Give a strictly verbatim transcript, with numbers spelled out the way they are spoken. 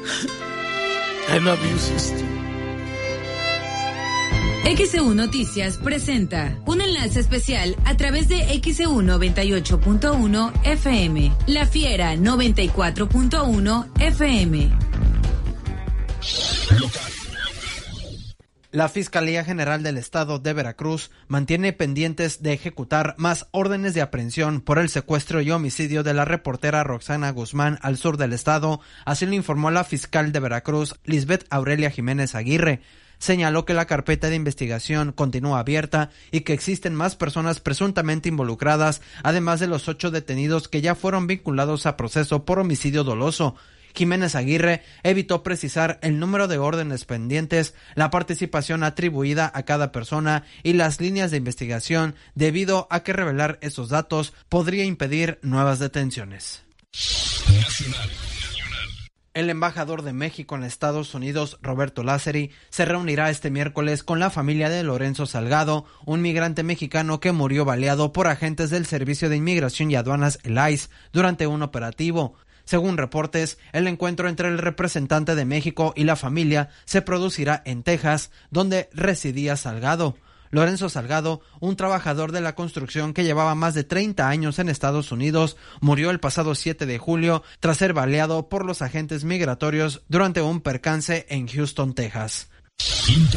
I love you, sister. X E U Noticias presenta un enlace especial a través de X E U noventa y ocho punto uno F M, La Fiera noventa y cuatro punto uno F M. La Fiscalía General del Estado de Veracruz mantiene pendientes de ejecutar más órdenes de aprehensión por el secuestro y homicidio de la reportera Roxana Guzmán al sur del estado, así lo informó la fiscal de Veracruz, Lisbeth Aurelia Jiménez Aguirre. Señaló que la carpeta de investigación continúa abierta y que existen más personas presuntamente involucradas, además de los ocho detenidos que ya fueron vinculados a proceso por homicidio doloso. Jiménez Aguirre evitó precisar el número de órdenes pendientes, la participación atribuida a cada persona y las líneas de investigación, debido a que revelar esos datos podría impedir nuevas detenciones. Nacional. El embajador de México en Estados Unidos, Roberto Lázari, se reunirá este miércoles con la familia de Lorenzo Salgado, un migrante mexicano que murió baleado por agentes del Servicio de Inmigración y Aduanas, el I C E, durante un operativo. Según reportes, el encuentro entre el representante de México y la familia se producirá en Texas, donde residía Salgado. Lorenzo Salgado, un trabajador de la construcción que llevaba más de treinta años en Estados Unidos, murió el pasado siete de julio tras ser baleado por los agentes migratorios durante un percance en Houston, Texas.